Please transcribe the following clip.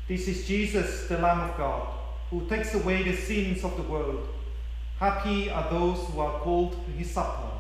This is Jesus, the Lamb of God, who takes away the sins of the world. Happy are those who are called to his supper.